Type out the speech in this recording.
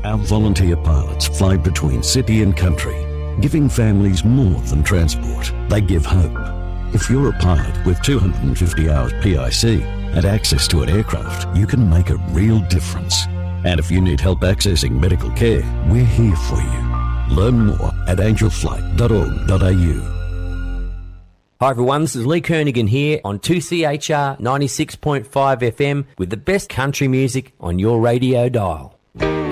Our volunteer pilots fly between city and country, giving families more than transport. They give hope. If you're a pilot with 250 hours PIC and access to an aircraft, you can make a real difference. And if you need help accessing medical care, we're here for you. Learn more at angelflight.org.au. Hi everyone, this is Lee Kernaghan here on 2CHR 96.5 FM with the best country music on your radio dial.